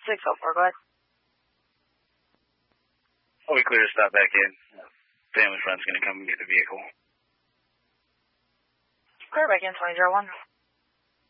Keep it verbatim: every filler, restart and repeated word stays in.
six oh four, go ahead. Oh, we clear to stop back in. Family friend's going to come and get the vehicle. Clear back in, twenty oh one.